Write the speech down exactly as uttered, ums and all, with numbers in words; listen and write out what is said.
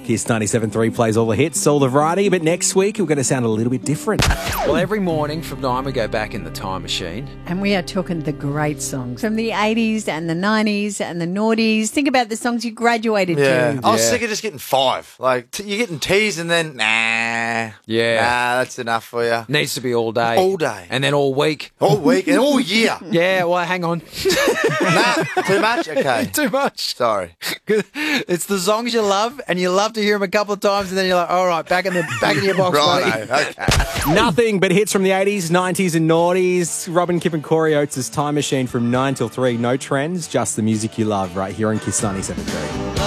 Kiss ninety-seven point three plays all the hits, all the variety, but next week we're going to sound a little bit different. Well, every morning from nine we go back in the time machine. And we are talking the great songs from the eighties and the nineties and the noughties. Think about the songs you graduated Yeah. to. I was Yeah. sick of just getting five. Like, t- you're getting teased and then, nah. Yeah. Nah, that's enough for you. Needs to be all day. All day. And then all week. All week and all year. Yeah, well, hang on. Nah, too much? Okay. Too much. Sorry. It's the songs you love, and you love to hear them a couple of times, and then you're like, all right, back in the back in your box, buddy. Right, okay. Nothing but hits from the eighties, nineties and noughties. Robin, Kip and Corey Oates' Time Machine from nine till three. No trends, just the music you love right here on Kiss ninety-seven point three.